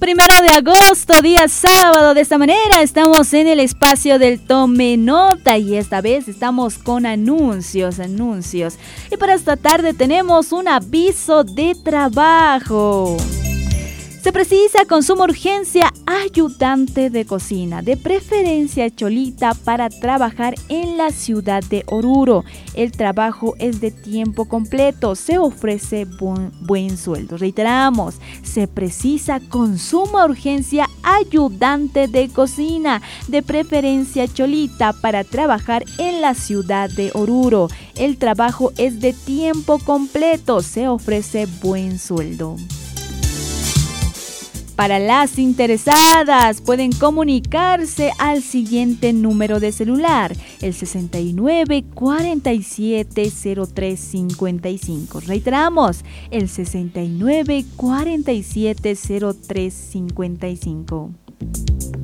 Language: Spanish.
1 de agosto, día sábado. De esta manera estamos en el espacio del Tome Nota y esta vez estamos con anuncios. Y para esta tarde tenemos un aviso de trabajo. Se precisa con suma urgencia ayudante de cocina, de preferencia cholita, para trabajar en la ciudad de Oruro. El trabajo es de tiempo completo, se ofrece buen sueldo. Reiteramos, se precisa con suma urgencia ayudante de cocina, de preferencia cholita, para trabajar en la ciudad de Oruro. El trabajo es de tiempo completo, se ofrece buen sueldo. Para las interesadas, pueden comunicarse al siguiente número de celular, el 69 47 03 55. Reiteramos, el 69 47 03 55.